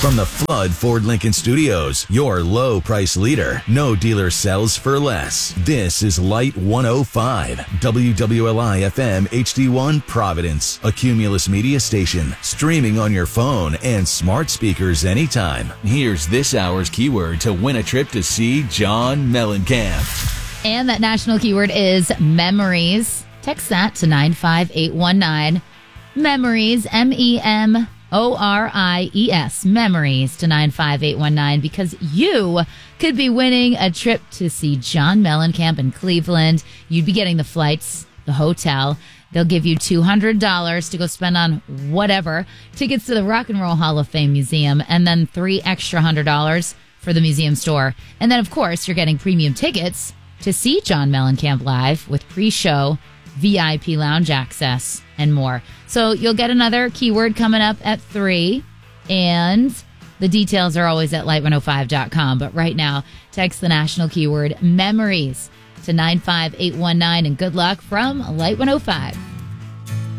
From the Flood Ford Lincoln Studios, your low price leader. No dealer sells for less. This is Light 105, WWLI FM HD1 Providence, a Cumulus media station, streaming on your phone and smart speakers anytime. Here's this hour's keyword to win a trip to see John Mellencamp. And that national keyword is memories. Text that to 95819. Memories, MEMORIES, memories to 95819, because you could be winning a trip to see John Mellencamp in Cleveland. You'd be getting the flights, the hotel. They'll give you $200 to go spend on whatever. Tickets to the Rock and Roll Hall of Fame Museum, and then $3 extra $100 for the museum store. And then, of course, you're getting premium tickets to see John Mellencamp live with pre-show VIP lounge access and more. So you'll get another keyword coming up at 3, and the details are always at light105.com. But right now, text the national keyword memories to 95819, and good luck from Light 105.